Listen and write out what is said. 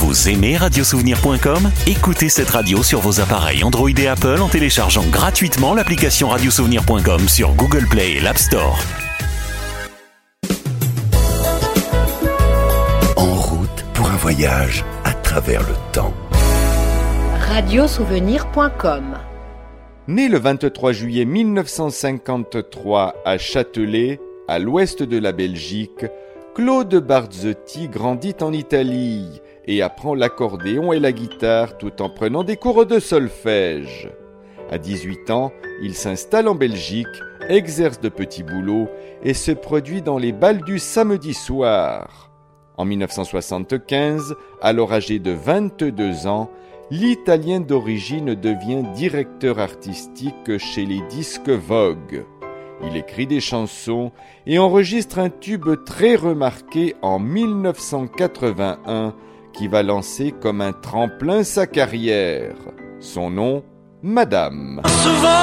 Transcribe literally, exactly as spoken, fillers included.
Vous aimez radiosouvenir point com ? Écoutez cette radio sur vos appareils Android et Apple en téléchargeant gratuitement l'application radiosouvenir point com sur Google Play et l'App Store. En route pour un voyage à travers le temps. radiosouvenir point com. Né le vingt-trois juillet mille neuf cent cinquante-trois à Châtelet, à l'ouest de la Belgique, Claude Barzotti grandit en Italie et apprend l'accordéon et la guitare tout en prenant des cours de solfège. À dix-huit ans, il s'installe en Belgique, exerce de petits boulots et se produit dans les bals du samedi soir. En mille neuf cent soixante-quinze, alors âgé de vingt-deux ans, l'Italien d'origine devient directeur artistique chez les disques Vogue. Il écrit des chansons et enregistre un tube très remarqué en mille neuf cent quatre-vingt-un qui va lancer comme un tremplin sa carrière. Son nom, Madame.